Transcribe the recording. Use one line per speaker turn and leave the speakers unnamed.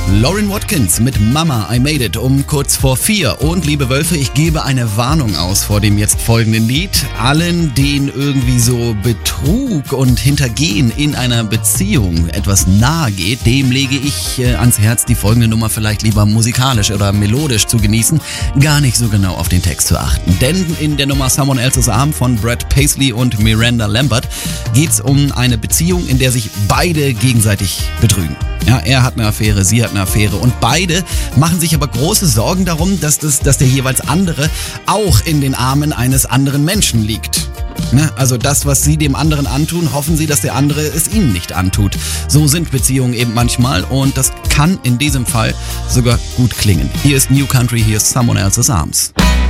Lauren Watkins mit Mama, I Made It um kurz vor 4. Und liebe Wölfe, ich gebe eine Warnung aus vor dem jetzt folgenden Lied. Allen, denen irgendwie so Betrug und Hintergehen in einer Beziehung etwas nahe geht, dem lege ich ans Herz, die folgende Nummer vielleicht lieber musikalisch oder melodisch zu genießen, gar nicht so genau auf den Text zu achten. Denn in der Nummer Someone Else's Arm von Brad Paisley und Miranda Lambert geht's um eine Beziehung, in der sich beide gegenseitig betrügen. Ja, er hat eine Affäre, sie hat eine Affäre und beide machen sich aber große Sorgen darum, dass der jeweils andere auch in den Armen eines anderen Menschen liegt. Ne? Also das, was sie dem anderen antun, hoffen sie, dass der andere es ihnen nicht antut. So sind Beziehungen eben manchmal und das kann in diesem Fall sogar gut klingen. Hier ist New Country, hier ist Someone Else's Arms.